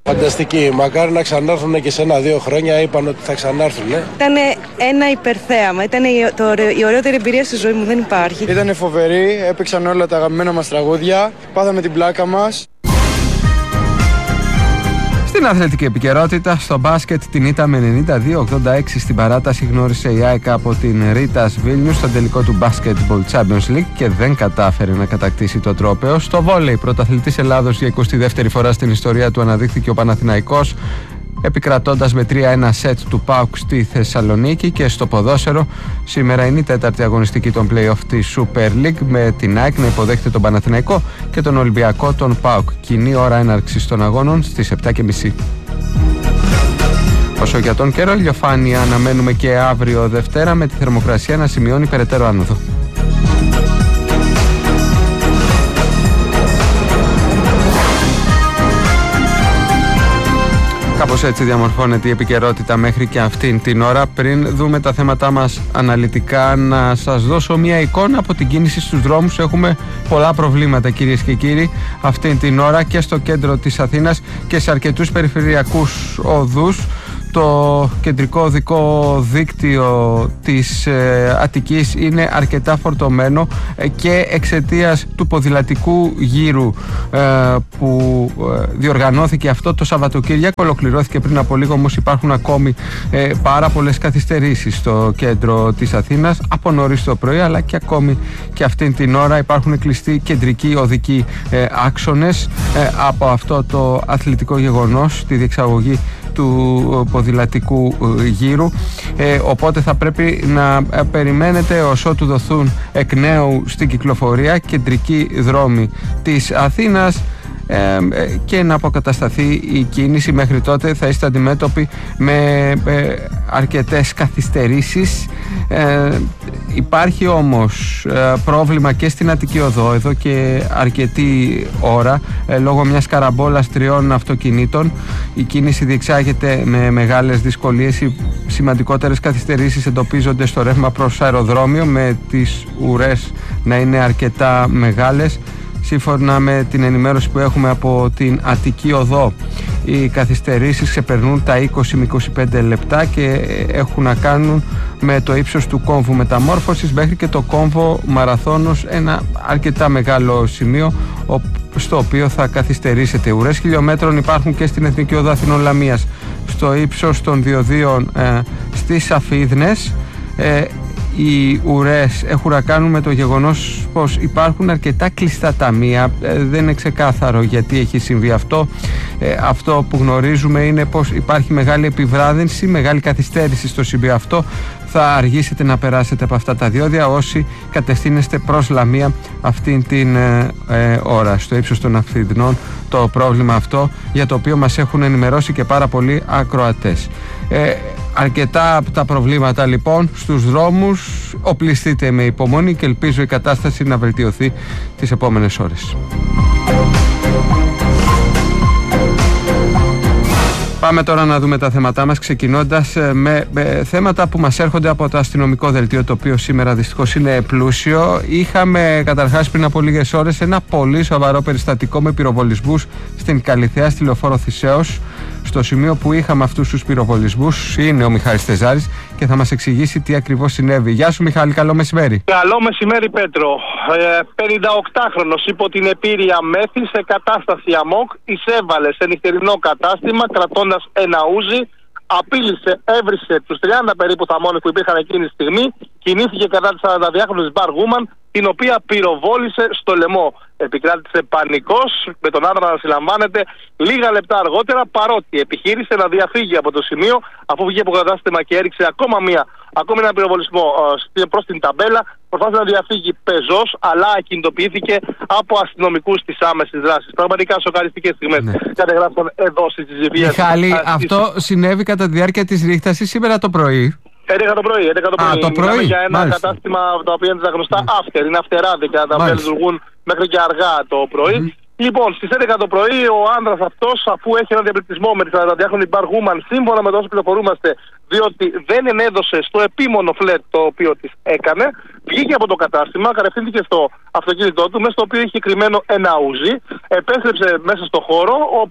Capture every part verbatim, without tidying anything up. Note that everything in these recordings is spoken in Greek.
Φανταστική. Μακάρι να ξανάρθουν και σε ένα-δύο χρόνια. Είπαν ότι θα ξανάρθουν. Ε. Ήταν ένα υπερθέαμα. Ήταν η, το, η ωραιότερη εμπειρία στη ζωή μου. Δεν υπάρχει. Ήταν φοβερή. Έπαιξαν όλα τα αγαπημένα μας τραγούδια. Πάθαμε την πλάκα μας. Στην αθλητική επικαιρότητα, στο μπάσκετ την ήττα με ενενήντα δύο ογδόντα έξι στην παράταση γνώρισε η ΑΕΚ από την Ρίτας Βίλνιους στον τελικό του Basketball Champions League και δεν κατάφερε να κατακτήσει το τρόπαιο. Στο βόλεϊ, πρωταθλητής Ελλάδος για εικοστή δεύτερη φορά στην ιστορία του αναδείχθηκε ο Παναθηναϊκός, επικρατώντας με τρία ένα σετ του ΠΑΟΚ στη Θεσσαλονίκη. Και στο ποδόσφαιρο, σήμερα είναι η τέταρτη αγωνιστική των play-off της Super League, με την ΑΕΚ να υποδέχεται τον Παναθηναϊκό και τον Ολυμπιακό τον ΠΑΟΚ. Κοινή ώρα έναρξης των αγώνων στις επτά και μισή. Όσο για τον καιρό, ηλιοφάνεια αναμένουμε και αύριο Δευτέρα, με τη θερμοκρασία να σημειώνει περαιτέρω άνοδο. Κάπως έτσι διαμορφώνεται η επικαιρότητα μέχρι και αυτήν την ώρα. Πριν δούμε τα θέματά μας αναλυτικά, να σας δώσω μια εικόνα από την κίνηση στους δρόμους. Έχουμε πολλά προβλήματα, κυρίες και κύριοι, αυτήν την ώρα και στο κέντρο της Αθήνας και σε αρκετούς περιφερειακούς οδούς. Το κεντρικό οδικό δίκτυο της ε, Αττικής είναι αρκετά φορτωμένο ε, και εξαιτίας του ποδηλατικού γύρου ε, που ε, διοργανώθηκε αυτό το Σαββατοκύριακο, ολοκληρώθηκε πριν από λίγο, όμως υπάρχουν ακόμη ε, πάρα πολλές καθυστερήσεις στο κέντρο της Αθήνας από νωρίς το πρωί, αλλά και ακόμη και αυτήν την ώρα υπάρχουν κλειστοί κεντρικοί οδικοί ε, άξονες ε, από αυτό το αθλητικό γεγονός, τη διεξαγωγή του ποδηλατικού γύρου, ε, οπότε θα πρέπει να περιμένετε ως ότου δοθούν εκ νέου στην κυκλοφορία κεντρικοί δρόμοι της Αθήνας ε, και να αποκατασταθεί η κίνηση. Μέχρι τότε θα είστε αντιμέτωποι με ε, αρκετές καθυστερήσεις. Ε, υπάρχει όμως ε, πρόβλημα και στην Αττική Οδό εδώ και αρκετή ώρα ε, λόγω μιας καραμπόλας τριών αυτοκινήτων. Η κίνηση διεξάγεται με μεγάλες δυσκολίες. Οι σημαντικότερες καθυστερήσεις εντοπίζονται στο ρεύμα προς αεροδρόμιο, με τις ουρές να είναι αρκετά μεγάλες. Σύμφωνα με την ενημέρωση που έχουμε από την Αττική Οδό, οι καθυστερήσεις ξεπερνούν τα είκοσι με είκοσι πέντε λεπτά και έχουν να κάνουν με το ύψος του κόμβου μεταμόρφωσης μέχρι και το κόμβο Μαραθώνος, ένα αρκετά μεγάλο σημείο στο οποίο θα καθυστερήσετε. Ουρές χιλιόμετρων υπάρχουν και στην Εθνική Οδό Αθηνών Λαμίας στο ύψος των διοδίων ε, στις Αφίδνες. Ε, Οι ουρές έχουν να κάνουν με το γεγονός πως υπάρχουν αρκετά κλειστά ταμεία. Ε, δεν είναι ξεκάθαρο γιατί έχει συμβεί αυτό. Ε, αυτό που γνωρίζουμε είναι πως υπάρχει μεγάλη επιβράδυνση, μεγάλη καθυστέρηση στο σημείο αυτό. Θα αργήσετε να περάσετε από αυτά τα διόδια όσοι κατευθύνεστε προς Λαμία αυτήν την ε, ε, ώρα. Στο ύψος των Αφιδνών το πρόβλημα αυτό, για το οποίο μας έχουν ενημερώσει και πάρα πολλοί ακροατές. Ε, αρκετά από τα προβλήματα λοιπόν στους δρόμους. Οπλιστείτε με υπομονή και ελπίζω η κατάσταση να βελτιωθεί τις επόμενες ώρες. Πάμε τώρα να δούμε τα θέματά μας, ξεκινώντας με, με θέματα που μας έρχονται από το αστυνομικό δελτίο, το οποίο σήμερα δυστυχώς είναι πλούσιο. Είχαμε καταρχάς πριν από λίγες ώρες ένα πολύ σοβαρό περιστατικό με πυροβολισμούς στην Καλιθέα, στη λεωφόρο Θησέως. Στο σημείο που είχαμε αυτούς τους πυροβολισμούς είναι ο Μιχάλης Τεζάρης και θα μας εξηγήσει τι ακριβώς συνέβη. Γεια σου Μιχάλη, καλό μεσημέρι. Καλό μεσημέρι Πέτρο. Ε, πενηνταοκτάχρονος υπό την επίρρεια μέθη σε κατάσταση αμόκ εισέβαλε σε νυχτερινό κατάστημα κρατώντας ένα ούζι, απείλησε, έβρισε τους τριάντα περίπου θαμώνες που υπήρχαν εκείνη τη στιγμή, κινήθηκε κατά της σαρανταδυάχρονης μπαργούμαν, την οποία πυροβόλησε στο λαιμό. Επικράτησε πανικός, με τον άντρα να συλλαμβάνεται λίγα λεπτά αργότερα, παρότι επιχείρησε να διαφύγει από το σημείο, αφού βγήκε από το κατάστημα και έριξε ακόμα, μία, ακόμη ένα πυροβολισμό ε, προς την ταμπέλα. Προσπάθησε να διαφύγει πεζός, αλλά ακινητοποιήθηκε από αστυνομικούς της άμεσης δράσης. Πραγματικά σοκαριστικές στιγμές ναι. κατεγράφηκαν εδώ στις Ζηβίες. Μιχάλη, α, αυτό στις... συνέβη κατά τη διάρκεια της ρήχτασης σήμερα το πρωί. έντεκα το πρωί, έντεκα το πρωί. Α, το πρωί. Μιλάμε για ένα Μάλιστα. κατάστημα το οποίο είναι τα γνωστά after, είναι αυτεράδικα, τα οποία λειτουργούν μέχρι και αργά το πρωί. Mm-hmm. Λοιπόν, στις έντεκα το πρωί ο άνδρας αυτός, αφού έχει ένα διαπληκτισμό με τη σαρανταδυάχρονη μπαργούμαν, σύμφωνα με το όσο πληροφορούμαστε, διότι δεν ενέδωσε στο επίμονο φλετ το οποίο της έκανε, βγήκε από το κατάστημα, κατευθύνθηκε στο αυτοκίνητό του, μέσα στο οποίο είχε κρυμμένο ένα ούζι, επέστρεψε μέσα στο χώρο, όπου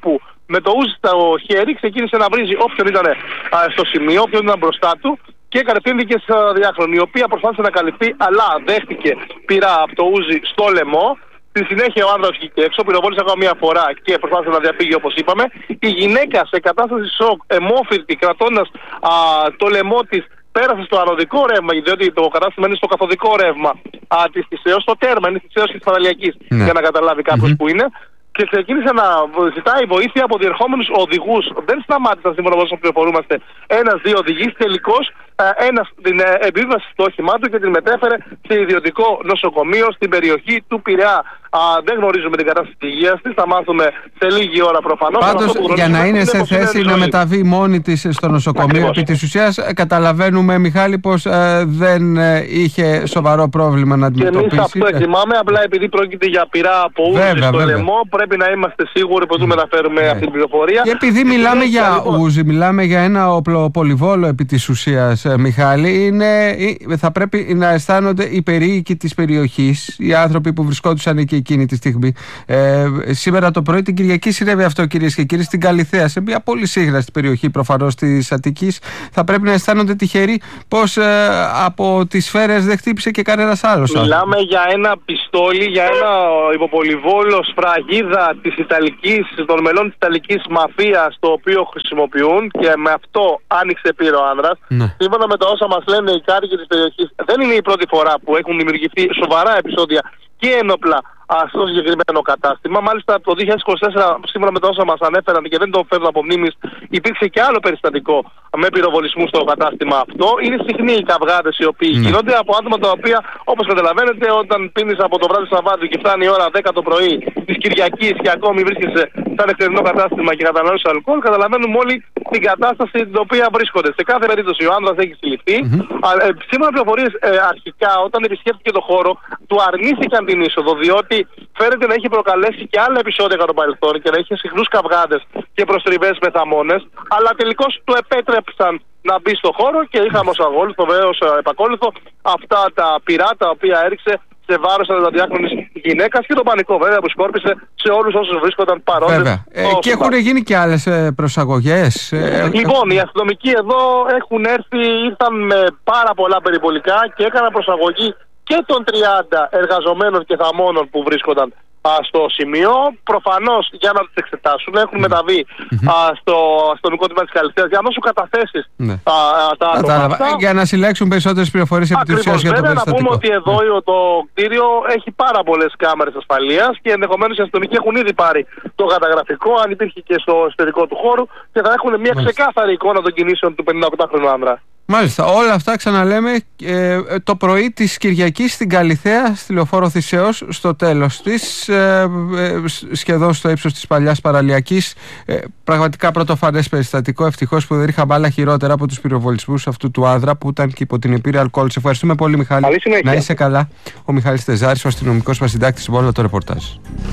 με το ούζι στο χέρι ξεκίνησε να βρίζει όποιον ήταν στο σημείο, όποιον ήταν μπροστά του και κατευθύνθηκε σε διάχρονη, η οποία προσπάθησε να καλυφθεί, αλλά δέχτηκε πειρά από το ούζι στο λαιμό. Στη συνέχεια ο άνδρας βγήκε έξω, πυροβόλησε ακόμα μια φορά και προσπάθησε να διαφύγει όπως είπαμε. Η γυναίκα σε κατάσταση σοκ, αιμόφυρτη, κρατώντας α, το λαιμό της, πέρασε στο ανωδικό ρεύμα, διότι το κατάστημα είναι στο καθοδικό ρεύμα της Θησέως, στο τέρμα, είναι της Θησέως και της Παναλιακής, ναι. Για να καταλάβει κάποιος mm-hmm. που είναι. Και ξεκίνησε να ζητάει βοήθεια από διερχόμενους οδηγούς. Δεν σταμάτησαν σύμφωνα με όσο πληροφορούμαστε ένας-δύο οδηγείς. Τελικώς ένας την επιβίβασε στο όχημά του και την μετέφερε σε ιδιωτικό νοσοκομείο στην περιοχή του Πειραιά. Α, δεν γνωρίζουμε την κατάσταση της υγείας της, θα μάθουμε σε λίγη ώρα προφανώς. Πάντως για να είναι σε θέση να μεταβεί μόνη της στο νοσοκομείο, ακριβώς. Επί της ουσίας καταλαβαίνουμε, Μιχάλη, πως ε, δεν ε, είχε σοβαρό πρόβλημα να αντιμετωπίσει. Και εμείς αυτό εκτιμάμε, απλά επειδή πρόκειται για πειρά από ούζι στο λαιμό, πρέπει να είμαστε σίγουροι πως δεν μεταφέρουμε ναι. αυτή την πληροφορία. Και επειδή και μιλάμε για λοιπόν. ούζι, μιλάμε για ένα οπλοπολιβόλο επί της ουσίας, ε, Μιχάλη, είναι, θα πρέπει να αισθάνονται οι περίοικοι της περιοχής, οι άνθρωποι που βρισκόντουσαν εκεί εκείνη τη στιγμή. Ε, σήμερα το πρωί, την Κυριακή, συνέβη αυτό, κυρίες και κύριοι, στην Καλιθέα, σε μια πολύ σύγχραστη περιοχή προφανώς της Αττικής. Θα πρέπει να αισθάνονται τυχεροί πως ε, από τις σφαίρες δεν χτύπησε και κανένας άλλος. Μιλάμε για ένα πιστόλι, για ένα υποπολιβόλο σφραγίδα της Ιταλικής, των μελών της Ιταλικής μαφίας, το οποίο χρησιμοποιούν, και με αυτό άνοιξε πύρο ο άνδρας. Ναι. Σύμφωνα με τα όσα μας λένε οι κάτοικοι της περιοχής, δεν είναι η πρώτη φορά που έχουν δημιουργηθεί σοβαρά επεισόδια και ένοπλα στο συγκεκριμένο κατάστημα. Μάλιστα το δύο χιλιάδες είκοσι τέσσερα, σύμφωνα με τα όσα μας ανέφεραν και δεν το φέρνω από μνήμης, υπήρξε και άλλο περιστατικό με πυροβολισμού στο κατάστημα αυτό. Είναι συχνοί οι καυγάδες οι οποίοι mm. γίνονται από άτομα τα οποία, όπως καταλαβαίνετε, όταν πίνεις από το βράδυ Σαββάτου και φτάνει η ώρα δέκα το πρωί της Κυριακής και ακόμη βρίσκεσαι σε ένα νυχτερινό κατάστημα και καταναλώνεις αλκοόλ, καταλαβαίνουμε όλοι την κατάσταση την οποία βρίσκονται. Σε κάθε περίπτωση ο άνδρας έχει συλληφθεί. Mm-hmm. Ε, σύμφωνα με πληροφορίες ε, αρχικά, όταν επισκέφθηκε το χώρο, του αρνήθηκαν την είσοδο, διότι φαίνεται να έχει προκαλέσει και άλλα επεισόδια κατά το παρελθόν και να είχε συχνούς καυγάδες και προστριβές με θαμώνες, αλλά τελικώς του επέτρεψαν να μπει στο χώρο και είχαμε ως αγόλουθο, βέβαια ως επακόλουθο, αυτά τα πυρά τα οποία έριξε σε βάρος ανταδιάκρονης γυναίκας και τον πανικό βέβαια που σκόρπισε σε όλους όσους βρίσκονταν παρόντες. Ε, και έχουν γίνει και άλλες ε, προσαγωγές. Ε, λοιπόν, οι αστυνομικοί εδώ έχουν έρθει, ήρθαν με πάρα πολλά περιπολικά και έκαναν προσαγωγή και των τριάντα εργαζομένων και θαμώνων που βρίσκονταν α, στο σημείο. Προφανώς για να τις εξετάσουν έχουν μεταβεί mm-hmm. α, στο αστυνομικό τμήμα της Καλιθέας για να δώσουν καταθέσεις mm-hmm. α, α, τα άτομα αυτά. Για να συλλέξουν περισσότερες πληροφορίες επί της ουσίας για το περιστατικό. Να πούμε ότι εδώ mm. το κτίριο έχει πάρα πολλές κάμερες ασφαλείας και ενδεχομένως οι αστυνομικοί έχουν ήδη πάρει το καταγραφικό, αν υπήρχε και στο εσωτερικό του χώρου, και θα έχουν μια ξεκάθαρη εικόνα των κινήσεων του πενηνταοκτάχρονου άνδρα. Μάλιστα, όλα αυτά ξαναλέμε ε, το πρωί της Κυριακής στην Καλιθέα, στη λεωφόρο Θησέως, στο τέλος της, ε, ε, σχεδόν στο ύψος της παλιάς παραλιακής. Ε, πραγματικά πρωτοφανές περιστατικό, ευτυχώς που δεν είχαμε άλλα χειρότερα από τους πυροβολισμούς αυτού του άνδρα που ήταν και υπό την επίρρεια αλκοόλ. Σε ευχαριστούμε πολύ, Μιχάλη. Να είσαι καλά. Ο Μιχάλης Τεζάρης, ο αστυνομικός μας συντάκτης, με όλο το ρεπορτάζ.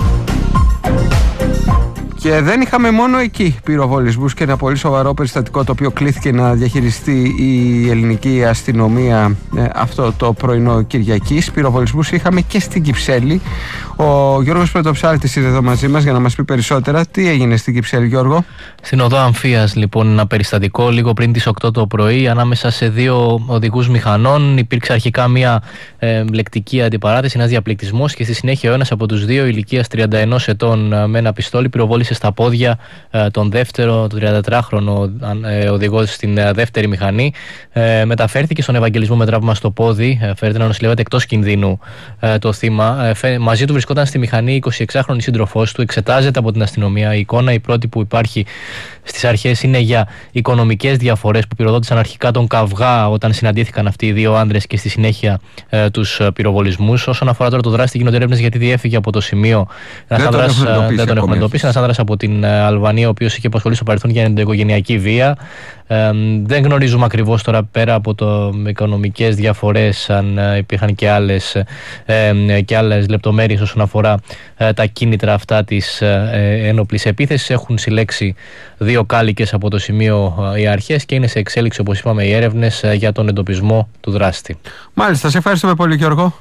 Και δεν είχαμε μόνο εκεί πυροβολισμούς και ένα πολύ σοβαρό περιστατικό το οποίο κλήθηκε να διαχειριστεί η ελληνική αστυνομία ε, αυτό το πρωινό Κυριακής. Πυροβολισμούς είχαμε και στην Κυψέλη. Ο Γιώργος Πρωτοψάλτης είναι εδώ μαζί μας για να μας πει περισσότερα. Τι έγινε στην Κυψέλη, Γιώργο? Στην οδό Αμφίας, λοιπόν, ένα περιστατικό λίγο πριν τις οκτώ το πρωί ανάμεσα σε δύο οδηγούς μηχανών. Υπήρξε αρχικά μια ε, λεκτική αντιπαράθεση, ένας διαπληκτισμός, και στη συνέχεια ο ένας από τους δύο, ηλικίας τριάντα ενός ετών, με ένα πιστόλι πυροβόλησε στα πόδια ε, τον δεύτερο, τον τριαντατράχρονο ε, οδηγό στην ε, δεύτερη μηχανή. Ε, μεταφέρθηκε στον Ευαγγελισμό με τραύμα στο πόδι. Ε, φέρεται να νοσηλεύεται εκτός κινδύνου ε, το θύμα. Ε, φέ, μαζί του βρισκόταν στη μηχανή εικοσιεξάχρονη σύντροφός του. Εξετάζεται από την αστυνομία. Η εικόνα, η πρώτη που υπάρχει στις αρχές, είναι για οικονομικές διαφορές που πυροδότησαν αρχικά τον καυγά όταν συναντήθηκαν αυτοί οι δύο άντρες και στη συνέχεια ε, τους πυροβολισμούς. Όσον αφορά τώρα το δράστη, γίνονται έρευνες γιατί διέφυγε από το σημείο. Ένας άνδρας, δεν τον έχουν εντοπίσει. Ένας άνδρας από την Αλβανία, ο οποίος είχε απασχολήσει στο παρελθόν για ενδοοικογενειακή βία. Ε, δεν γνωρίζουμε ακριβώς τώρα, πέρα από το οικονομικές διαφορές, αν ε, υπήρχαν και άλλες, ε, και άλλες λεπτομέρειες όσον αφορά ε, τα κίνητρα αυτά της ε, ένοπλης επίθεσης. Έχουν συλλέξει δύο κάλικες από το σημείο ε, οι αρχές και είναι σε εξέλιξη, όπως είπαμε, οι έρευνες ε, για τον εντοπισμό του δράστη. Μάλιστα, σε ευχαριστούμε πολύ, Γιώργο.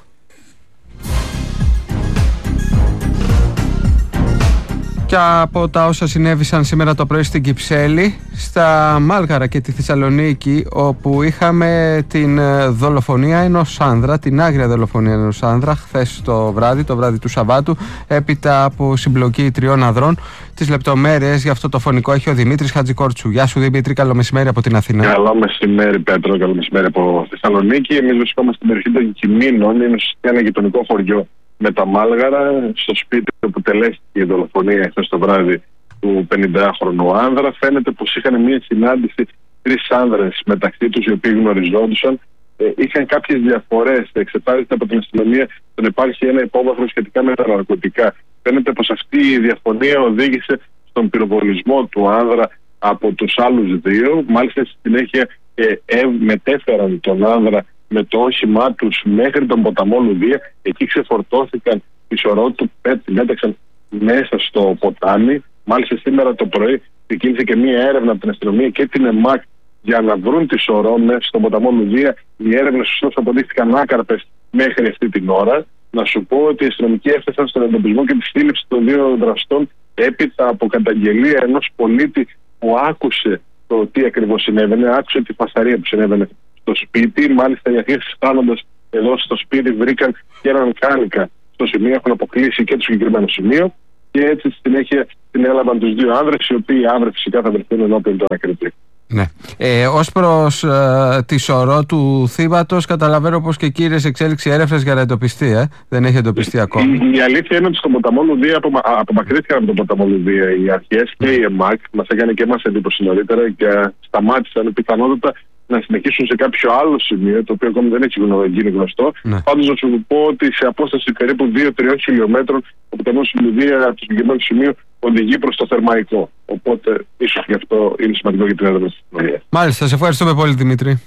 Και από τα όσα συνέβησαν σήμερα το πρωί στην Κυψέλη, στα Μάλγαρα και τη Θεσσαλονίκη, όπου είχαμε την δολοφονία ενός άνδρα, την άγρια δολοφονία ενός άνδρα, χθες το βράδυ, το βράδυ του Σαββάτου, έπειτα από συμπλοκή τριών ανδρών. Τις λεπτομέρειες για αυτό το φωνικό έχει ο Δημήτρης Χατζικόρτσου. Γεια σου Δημήτρη, καλό μεσημέρι από την Αθήνα. Καλό μεσημέρι Πέτρο, καλό μεσημέρι από Θεσσαλονίκη. Εμείς βρισκόμαστε στην περιοχή των Κιμήνων, είναι ουσιαστικά ένα γειτονικό χωριό με τα Μάλγαρα, στο σπίτι που τελέστηκε η δολοφονία χθες το βράδυ του πενηντάχρονου άνδρα. Φαίνεται πως είχαν μια συνάντηση τρεις άνδρες μεταξύ τους, οι οποίοι γνωριζόντουσαν. Ε, είχαν κάποιες διαφορές. Εξετάζεται από την αστυνομία ότι υπάρχει ένα υπόβαθρο σχετικά με τα ναρκωτικά. Φαίνεται πως αυτή η διαφωνία οδήγησε στον πυροβολισμό του άνδρα από τους άλλους δύο. Μάλιστα στη συνέχεια ε, ε, μετέφεραν τον άνδρα με το όχημά τους μέχρι τον ποταμό Λουδία. Εκεί ξεφορτώθηκαν τη σωρό του, μέταξαν μέσα στο ποτάμι. Μάλιστα σήμερα το πρωί ξεκίνησε και μία έρευνα από την αστυνομία και την ΕΜΑΚ για να βρουν τη σωρό μέσα στον ποταμό Λουδία. Οι έρευνες ωστόσο αποδείχθηκαν άκαρπες μέχρι αυτή την ώρα. Να σου πω ότι οι αστυνομικοί έφτασαν στον εντοπισμό και τη σύλληψη των δύο δραστών έπειτα από καταγγελία ενός πολίτη που άκουσε το τι ακριβώς συνέβαινε, άκουσε τη φασαρία που συνέβαινε στο σπίτι. Μάλιστα οι αρχές φτάνοντας εδώ στο σπίτι βρήκαν και έναν κάρικα στο σημείο, έχουν αποκλείσει και το συγκεκριμένο σημείο και έτσι στη συνέχεια συνέλαβαν τους δύο άνδρες, οι οποίοι αύριο φυσικά θα βρεθούν ενώπιον του ανακριτή. Ναι. Ε, ως προς ε, τη σωρό του θύματος, καταλαβαίνω πως και κύριες εξέλιξη έρευνας για να εντοπιστεί, ε? Δεν έχει εντοπιστεί ακόμη. Η, η αλήθεια είναι ότι στον ποταμό Λουδία απομα, απομακρύνθηκαν από τον ποταμό Λουδία οι αρχές και η ΕΜΑΚ. Μας έκανε και εμάς εντύπωση νωρίτερα και σταμάτησαν πιθανότατα να συνεχίσουν σε κάποιο άλλο σημείο, το οποίο ακόμη δεν έχει γίνει γνωστό. Ναι. Πάντως να σου πω ότι σε απόσταση περίπου δύο με τρία χιλιόμετρων από το Λουδία, από το συγκεκριμένο σημείο, οδηγεί προς το Θερμαϊκό. Οπότε ίσως γι' αυτό είναι σημαντικό για την έρευνα της αστυνομίας. Μάλιστα, σε ευχαριστούμε πολύ Δημήτρη.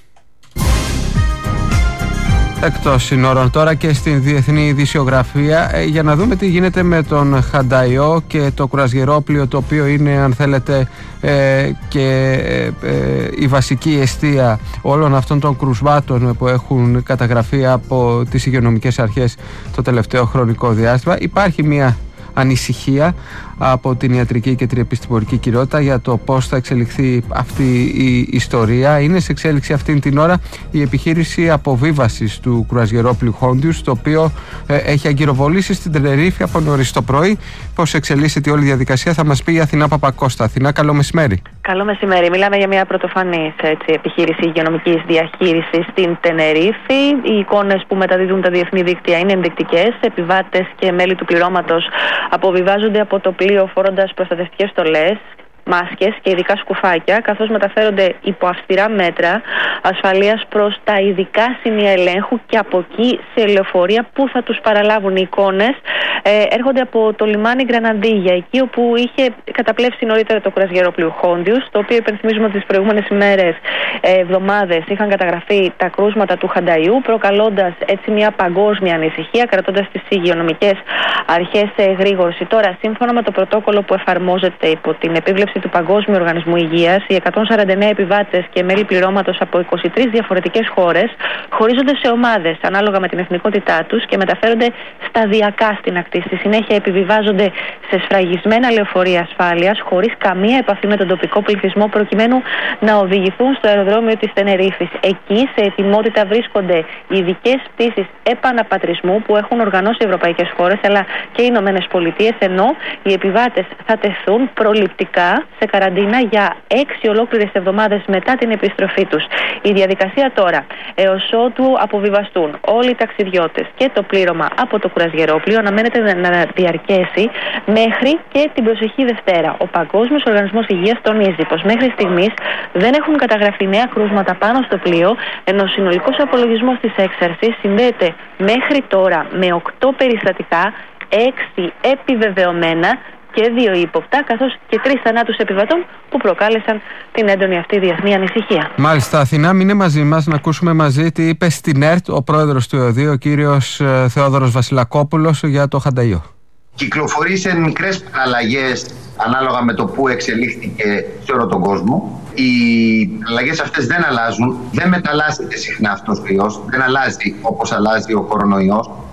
Εκτός συνόρων τώρα και στην διεθνή ειδησιογραφία, ε, για να δούμε τι γίνεται με τον Χανταϊό και το κρουαζιερόπλοιο, το οποίο είναι, αν θέλετε, ε, και ε, ε, η βασική εστία όλων αυτών των κρουσμάτων που έχουν καταγραφεί από τις υγειονομικές αρχές το τελευταίο χρονικό διάστημα. Υπάρχει μια ανησυχία από την ιατρική και την επιστημονική κοινότητα για το πώς θα εξελιχθεί αυτή η ιστορία. Είναι σε εξέλιξη αυτήν την ώρα η επιχείρηση αποβίβασης του κρουαζιερόπλοιου Χόντιους, το οποίο ε, έχει αγκυροβολήσει στην Τενερίφη από νωρίς το πρωί. Πώς εξελίσσεται η όλη διαδικασία θα μας πει η Αθηνά Παπακώστα. Αθηνά, καλό μεσημέρι. Καλό μεσημέρι. Μιλάμε για μια πρωτοφανής έτσι, επιχείρηση υγειονομικής διαχείρισης στην Τενερίφη. Οι εικόνες που μεταδίδουν τα διεθνή δίκτυα είναι ενδεικτικές. Επιβάτες και μέλη του πληρώματος αποβιβάζονται από το πλοίο φορώντας προστατευτικές στολές, μάσκες και ειδικά σκουφάκια, καθώς μεταφέρονται υπό αυστηρά μέτρα ασφαλείας προς τα ειδικά σημεία ελέγχου και από εκεί σε λεωφορεία που θα τους παραλάβουν. Οι εικόνες ε, έρχονται από το λιμάνι Γκραναντίγια, εκεί όπου είχε καταπλέψει νωρίτερα το κρουαζιερόπλοιο Χόντιους, το οποίο υπενθυμίζουμε ότι τις προηγούμενες ημέρες, ε, εβδομάδες είχαν καταγραφεί τα κρούσματα του Χανταϊού, προκαλώντας έτσι μια παγκόσμια ανησυχία, κρατώντας τις υγειονομικές αρχές σε εγρήγορση. Τώρα, σύμφωνα με το πρωτόκολλο που εφαρμόζεται υπό την επίβλεψη του Παγκόσμιου Οργανισμού Υγείας, οι εκατόν σαράντα εννέα επιβάτες και μέλη πληρώματος από είκοσι τρεις διαφορετικές χώρες χωρίζονται σε ομάδες ανάλογα με την εθνικότητά τους και μεταφέρονται σταδιακά στην ακτή. Στη συνέχεια επιβιβάζονται σε σφραγισμένα λεωφορεία ασφάλειας χωρίς καμία επαφή με τον τοπικό πληθυσμό, προκειμένου να οδηγηθούν στο αεροδρόμιο της Τενερίφης. Εκεί σε ετοιμότητα βρίσκονται οι ειδικές πτήσεις επαναπατρισμού που έχουν οργανώσει οι ευρωπαϊκές χώρες αλλά και οι Ηνωμένες Πολιτείες, ενώ οι επιβάτες θα τεθούν προληπτικά σε καραντίνα για έξι ολόκληρες εβδομάδες μετά την επιστροφή τους. Η διαδικασία τώρα, έως ότου αποβιβαστούν όλοι οι ταξιδιώτες και το πλήρωμα από το κρουαζιερόπλοιο, αναμένεται να διαρκέσει μέχρι και την προσεχή Δευτέρα. Ο Παγκόσμιος Οργανισμός Υγείας τονίζει πως μέχρι στιγμής δεν έχουν καταγραφεί νέα κρούσματα πάνω στο πλοίο, ενώ ο συνολικός απολογισμός της έξαρσης συνδέεται μέχρι τώρα με οκτώ περιστατικά, έξι επιβεβαιωμένα και δύο ύποπτα, καθώς και τρεις θανάτους επιβατών που προκάλεσαν την έντονη αυτή διεθνή ανησυχία. Μάλιστα, Αθηνά, μείνε μαζί μας να ακούσουμε μαζί τι είπε στην ΕΡΤ ο πρόεδρος του ΕΟΔΗ, ο κύριος Θεόδωρος Βασιλακόπουλος, για το Χανταϊό. Κυκλοφορεί σε μικρές αλλαγές ανάλογα με το που εξελίχθηκε σε όλο τον κόσμο. Οι αλλαγές αυτές δεν αλλάζουν, δεν μεταλλάσσεται συχνά αυτός ο ιός, δεν αλλάζει όπως αλλάζει ο κορονοϊός.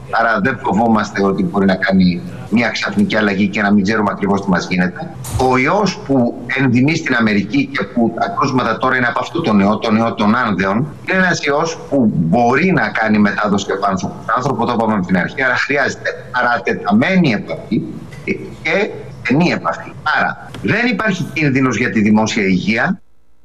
Άρα δεν φοβόμαστε ότι μπορεί να κάνει μια ξαφνική αλλαγή και να μην ξέρουμε ακριβώς τι μας γίνεται. Ο ιός που ενδυμεί στην Αμερική και που τα κρούσματα τώρα είναι από αυτό τον ιό, τον ιό των άνδεων, είναι ένας ιός που μπορεί να κάνει μετάδοση από άνθρωπο σε άνθρωπο, το είπαμε από την αρχή, άρα χρειάζεται παρατεταμένη επαφή και στενή επαφή. Άρα δεν υπάρχει κίνδυνος για τη δημόσια υγεία.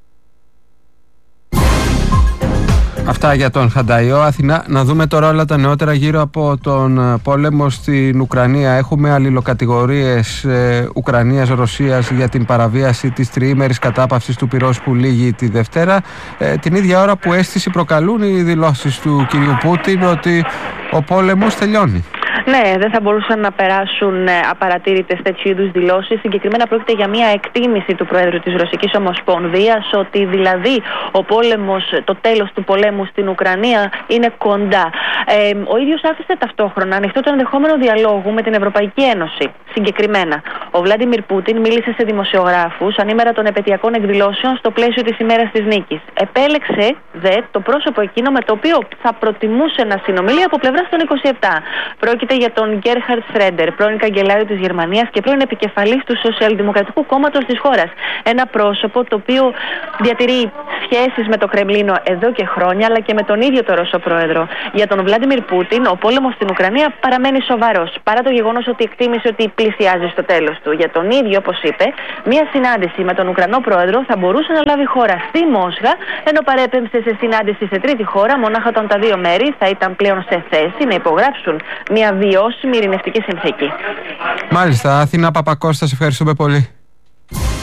Αυτά για τον Χανταϊό. Αθηνά, να δούμε τώρα όλα τα νεότερα γύρω από τον πόλεμο στην Ουκρανία. Έχουμε αλληλοκατηγορίες ε, Ουκρανίας-Ρωσίας για την παραβίαση της τριήμερης κατάπαυσης του πυρός που λήγει τη Δευτέρα. Ε, την ίδια ώρα που αίσθηση προκαλούν οι δηλώσεις του κυρίου Πούτιν ότι ο πόλεμος τελειώνει. Ναι, δεν θα μπορούσαν να περάσουν απαρατήρητες τέτοιου είδους δηλώσεις. Συγκεκριμένα πρόκειται για μια εκτίμηση του Προέδρου της Ρωσικής Ομοσπονδίας ότι δηλαδή ο πόλεμος, το τέλος του πολέμου στην Ουκρανία είναι κοντά. Ε, ο ίδιος άφησε ταυτόχρονα ανοιχτό το ενδεχόμενο διαλόγου με την Ευρωπαϊκή Ένωση. Συγκεκριμένα, ο Βλάντιμιρ Πούτιν μίλησε σε δημοσιογράφους ανήμερα των επαιτειακών εκδηλώσεων στο πλαίσιο της ημέρας της νίκης. Επέλεξε δε το πρόσωπο εκείνο με το οποίο θα προτιμούσε να συνομιλεί από πλευράς των είκοσι επτά. Πρόκειται για τον Γκέρχαρντ Σρέντερ, πρώην καγκελάριο της Γερμανίας και πρώην επικεφαλής του Σοσιαλδημοκρατικού Κόμματος της χώρας. Ένα πρόσωπο το οποίο διατηρεί σχέσεις με το Κρεμλίνο εδώ και χρόνια, αλλά και με τον ίδιο τον Ρώσο πρόεδρο. Για τον Βλάντιμιρ Πούτιν, ο πόλεμος στην Ουκρανία παραμένει σοβαρός, παρά το γεγονός ότι εκτίμησε ότι πλησιάζει στο τέλος του. Για τον ίδιο, όπως είπε, μια συνάντηση με τον Ουκρανό πρόεδρο θα μπορούσε να λάβει χώρα στη Μόσχα, ενώ παρέπεμψε σε συνάντηση σε τρίτη χώρα, μονάχα όταν τα δύο μέρη θα ήταν πλέον σε θέση να υπογράψουν μια βιώσιμη ειρηνευτική συνθήκη. Μάλιστα, Αθηνά Παπακώστα, ευχαριστούμε πολύ.